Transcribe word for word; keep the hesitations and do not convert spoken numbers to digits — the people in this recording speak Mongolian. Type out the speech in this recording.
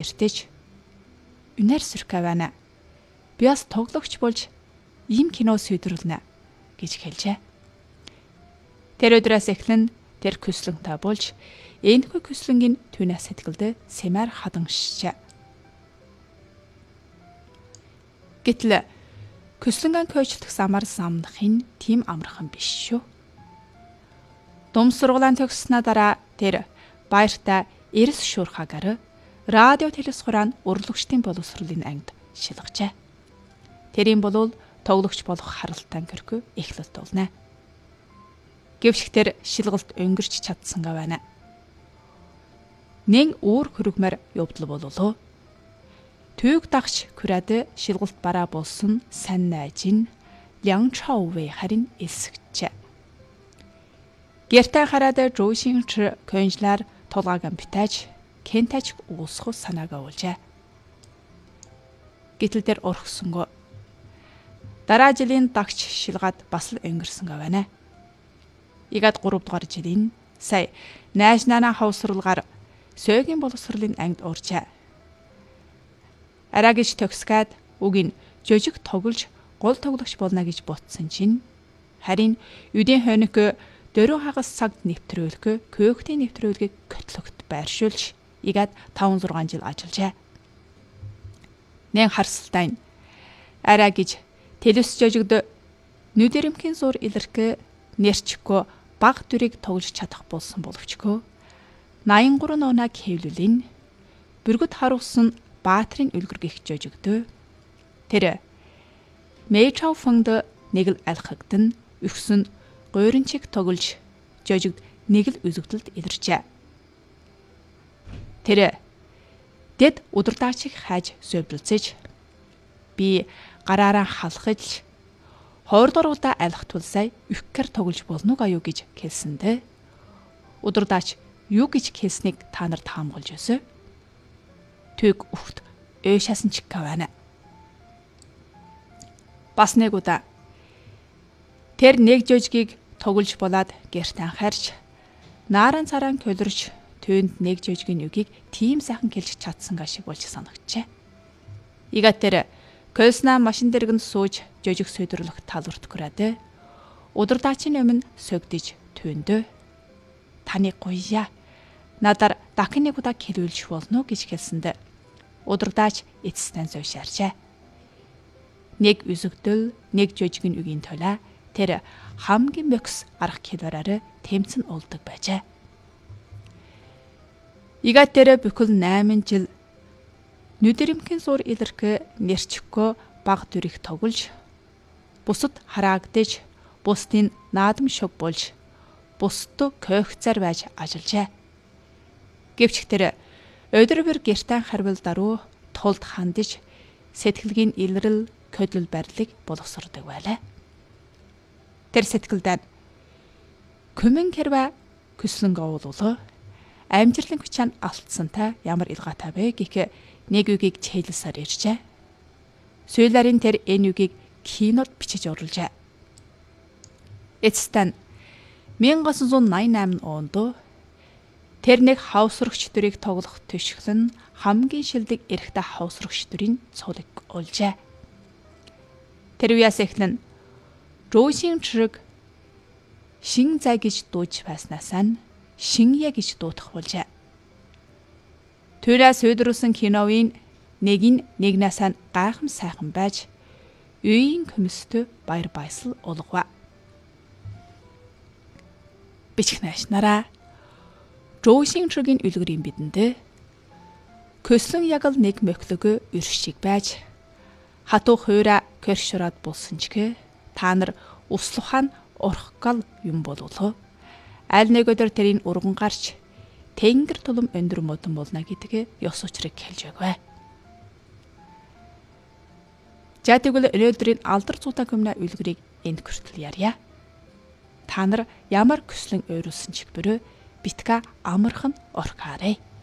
нэртэж "Үнээр Сүркавана. Би бас тоглогч болж ийм кино сүйдрүүлнэ" гэж хэлжээ. Тэр өдрөөс эхлэн тэр Көслөнтэй болж энэхүү Көслөнгийн түүнээс сэтгэлдээ сэмээр хадангшжээ. Гэтэл Көслөнгөн коучлах замаар самнах нь тийм амархан биш шүү. Дум сургуулийн төгссөнөө дараа тэр баяртай эрс шуурхагаар радио телевизхурaan урлагчдын боловсролын ангид шилгажээ. Тэрийн болвол тоглогч болох харалтай гэрхүү эхлэлт болно. Гэвч тэр шилгалт өнгөрч чадсангаа байна. Нэн өөр хөрөгмөр явдал бололоо. Түйг дагч күрээд шилгалт бараа болсон сайн найжин Лян Чаовэ харин элсэгчээ. Гэртээ хараад Жоушин ч конжлаар тулгааг битэж Кентач уусах санаагаа уулжээ. Гэтэл тэр орхсонго. Дараа жилийн дагч шилгаад бас л өнгөрсөнгаа байна. Игад гурав дугаар жилийн сая National House-рулгаар Сөгийн боловсролын ангид уурчээ. Арагич төгсгөөд үгийн жожиг тоглож гол тоглогч болно гэж ботсон чинь харин үдийн хойног дөрөв хагас цагт нэвтрүүлэх көөхтийн нэвтрүүлгийг көтлөгт байршуулж игад таван зургаан жил ажиллажээ. Нэн харсалтай арагич телевиз жожигд нүдэрэмхийн зур илэрхэ нэрчгөө баг дүрийг тоглож чадах болсон боловчгөө наян гурван оног хэвлүүлэн бүргэд харуулсан Баатрин үлгэр гих жожигдөө тэр Мэйчау фонд нэг л алхагдан өгсөн гойрончиг тоглож жожигд нэг л үзэгдэлд илэрчээ. Тэр дэд удирдаачиг хайж зөвлөлцөж би гараараа халахж хойрдоруудаа айлхтуулсай үхкэр тоглож болно гаю гэж хэлсэндэ удирдаач юу гэж хэлснийг та нар таамаглаж өсөө. Түг ухт өөшаасан чиккавана. Бас нэг удаа тэр нэг жожгийг тоглож болоод гэрт анхаарч нааран царан көлөрч түүнд нэг жожгийн үгийг тийм сайхан хэлж чадсангаа шиг болж санагчээ. Ига тэр Көлснаа машин дэргэнд сууж жожиг сөйдөрлөх талварт хүрээд удирдаачийн өмнө сөгдөж түүндөө таны гуйя надаар дахин нэг удаа хэлүүлж болно гэж хэлсэндэ удирдаач эцэстэн зөвшөөрчээ. Нэг үзэгдэл, нэг жожигын үгийн төлөө тэр хамгийн мөкс арга хэлбэрээр тэмцэн улдаг байжээ. Ига тэр бүхэл найман жил нүдэрэмхийн зур илэрхэ нэрчгөө баг дүрийг тоглож бусад хараагдж бусдын наадам шог болж бусдөө коохцаар байж ажиллажээ. Гэвч тэр өдөр бүр гэртэн харвал даруй тулд хандж сэтгэлгийн илрэл көдөл барилыг боловсрдог байлаа. Тэр сэтгэлдээ күмэн хэрвэ көслөнгө уулуулаа амжилтлан хүчээр алдсантай ямар илгаатай вэ гэх нэг үгийг чийлэлсээр иржээ. Сүүлэрийн тэр энэ үгийг кинод бичиж оруулжээ. Эцэстэн 천구 팔십팔 онд тэр нэг хавсрагч дүрийг тоглох төшгөл нь хамгийн шилдэг эрэгтэй хавсрагч дүрийн цулыг олжээ. Тэр үеэс эхлэн Жоушин чиг шин зай гэж дууж байснаас нь шинье гэж дуудах болжээ. Төрөөс өдрүүлсэн киновын нэг нь нэгнээс нь гайхам сайхан байж үеийн комист баяр баясгал олгова. Бичих наашнараа Жоушин чигийн үлгэрийн бидэндээ көслөн яг л нэг мөклөгөө өршиг байж хатуу хуйра көршраад болсон ч та нар услухаан орхгал юм болов. Аль нэг өдөр тэрийн урган гарч тэнгэр тулам өндөр модон болно гэдгээ ёс учрыг хэлж өгвэ. За тэгвэл өнөөдрийн алдар цуута көмнө үлгэрийг энд хүртэл ярья. Та нар ямар көслөн ойруулсан ч бүрөө битга амархан орхаарэ.